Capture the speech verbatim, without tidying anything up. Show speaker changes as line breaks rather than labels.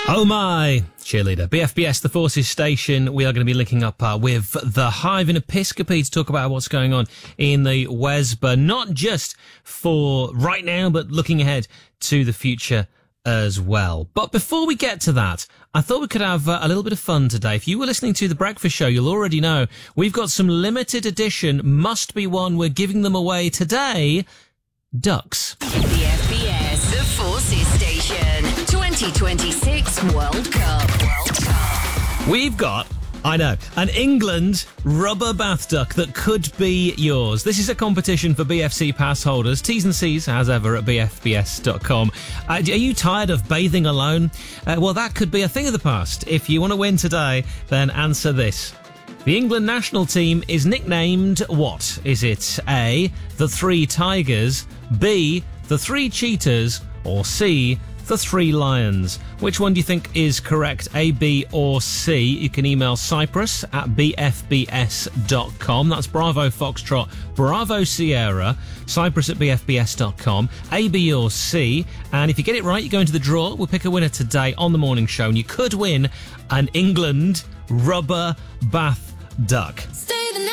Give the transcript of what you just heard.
Oh my, cheerleader. B F B S, the Forces Station. We are going to be linking up uh, with the Hive in Episcopi to talk about what's going on in the Wesba, not just for right now, but looking ahead to the future as well. But before we get to that, I thought we could have uh, a little bit of fun today. If you were listening to The Breakfast Show, you'll already know we've got some limited edition, must be one, we're giving them away today, ducks.
The F B S, the Forces Station, twenty twenty-six World Cup. World Cup.
We've got, I know, an England rubber bath duck that could be yours. This is a competition for B F C pass holders. T's and C's, as ever, at b f b s dot com. Uh, are you tired of bathing alone? Uh, well, that could be a thing of the past. If you want to win today, then answer this. The England national team is nicknamed what? Is it A, the Three Tigers, B, the Three Cheetahs, or C, the Three Lions? Which one do you think is correct, A, B, or C? You can email Cyprus at b f b s dot com. That's Bravo Foxtrot, Bravo Sierra, Cyprus at b f b s dot com, A, B, or C. And if you get it right, you go into the draw. We'll pick a winner today on the morning show, and you could win an England rubber bath duck.
Stop.